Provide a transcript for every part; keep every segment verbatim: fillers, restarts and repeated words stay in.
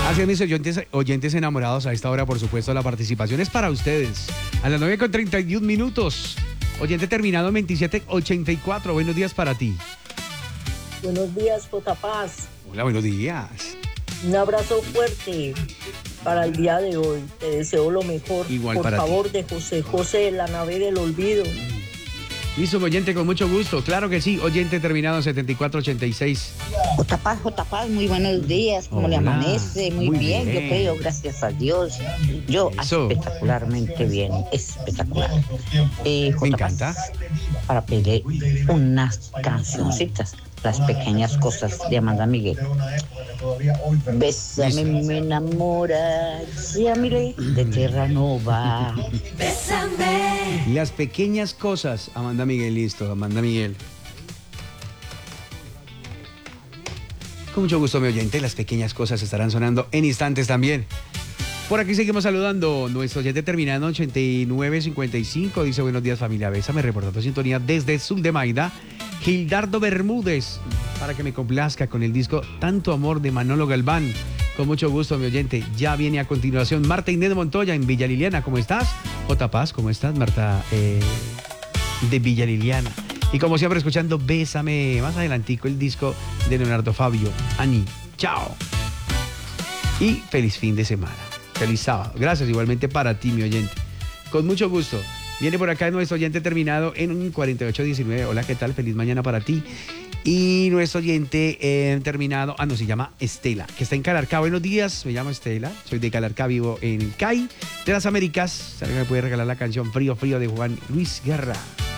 Así es, mis oyentes, oyentes enamorados, a esta hora, por supuesto, la participación es para ustedes. A las nueve con treinta y un minutos. Oyente terminado en veintisiete ochenta y cuatro. Buenos días para ti. Buenos días, J. Paz. Hola, buenos días. Un abrazo fuerte para el día de hoy. Te deseo lo mejor. Igual Por para favor, ti. de José José, La nave del olvido. Listo, oyente, con mucho gusto. Claro que sí. Oyente terminado en setenta y cuatro ochenta y seis. J. Paz, J. Paz, muy buenos días. ¿Cómo le Hola, amanece? Muy, muy bien. bien. Yo creo, gracias a Dios. Yo Eso. espectacularmente bien, espectacular. Eh, J. Me encanta. Paz, para pedir unas cancioncitas, Las pequeñas cosas de Amanda Miguel. Bésame, Listo. me enamora, ya miré de Terranova. Bésame. Las pequeñas cosas. Amanda Miguel, listo. Amanda Miguel. Con mucho gusto, mi oyente. Las pequeñas cosas estarán sonando en instantes también. Por aquí seguimos saludando. Nuestro oyente terminando ochenta y nueve cincuenta y cinco. Dice, buenos días, familia Bésame, reportando sintonía desde Sul de Maida. Gildardo Bermúdez, para que me complazca con el disco Tanto Amor de Manolo Galván. Con mucho gusto, mi oyente. Ya viene a continuación Marta Inés Montoya en Villa Liliana. ¿Cómo estás? J. Paz, ¿cómo estás, Marta? Eh, de Villa Liliana. Y como siempre, escuchando Bésame. Más adelantico el disco de Leonardo Fabio. Ani, chao. Y feliz fin de semana. Feliz sábado. Gracias igualmente para ti, mi oyente. Con mucho gusto. Viene por acá nuestro oyente terminado en un cuarenta y ocho diecinueve. Hola, ¿qué tal? Feliz mañana para ti. Y nuestro oyente eh, terminado, ah, no, se llama Estela, que está en Calarcá. Buenos días, me llamo Estela, soy de Calarcá, vivo en el C A I de las Américas. ¿Sabe que me puede regalar la canción Frío, Frío de Juan Luis Guerra?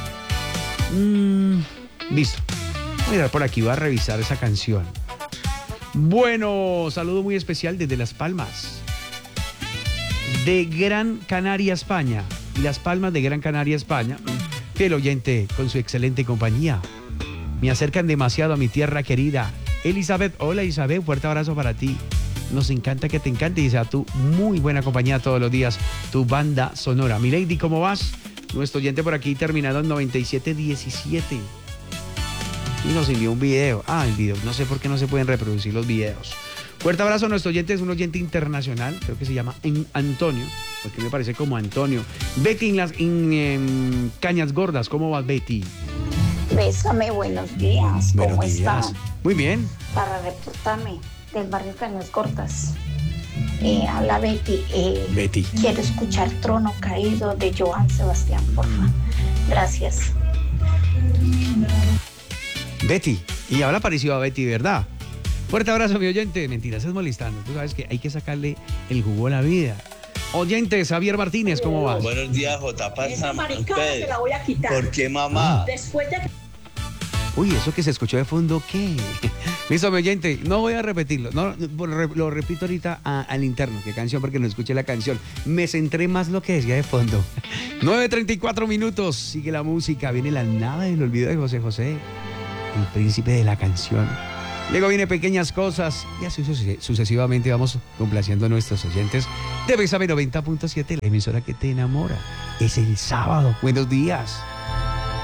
Mm, listo. Voy a mirar por aquí, voy a revisar esa canción. Bueno, saludo muy especial desde Las Palmas, de Gran Canaria, España. Las Palmas de Gran Canaria, España. Fiel oyente con su excelente compañía. Me acercan demasiado a mi tierra querida. Elizabeth, hola Elizabeth, fuerte abrazo para ti. Nos encanta que te encante y sea tu muy buena compañía todos los días. Tu banda sonora. Mi lady, ¿cómo vas? Nuestro oyente por aquí terminado en noventa y siete diecisiete. Y nos envió un video. Ah, el video. No sé por qué no se pueden reproducir los videos. Fuerte abrazo a nuestro oyente, es un oyente internacional, creo que se llama Antonio, porque me parece como Antonio. Betty en las en, en Cañas Gordas, ¿cómo vas, Betty? Bésame, buenos días. ¿Cómo Buenos días. está? Muy bien. Para reportarme del barrio Cañas Cortas. Eh, habla Betty. Eh, Betty. Quiero escuchar Trono Caído de Joan Sebastián, porfa. Gracias. Betty, y ahora apareció a Betty, ¿verdad? Fuerte abrazo, mi oyente. Mentiras, es molestando. Tú sabes que hay que sacarle el jugo a la vida. Oyente, Xavier Martínez, ¿cómo vas? Buenos días, J. Paz. Esa maricada te la voy a quitar. ¿Por qué, mamá? Después de que... Uy, eso que se escuchó de fondo, ¿qué? Listo, mi oyente, no voy a repetirlo. No, lo repito ahorita a, al interno, qué canción, porque no escuché la canción. Me centré más lo que decía de fondo. nueve treinta y cuatro minutos, sigue la música. Viene La nave del olvido de José José, el príncipe de la canción. Luego viene Pequeñas Cosas y así sucesivamente vamos complaciendo a nuestros oyentes de Bésame noventa punto siete, la emisora que te enamora. Es el sábado. Buenos días.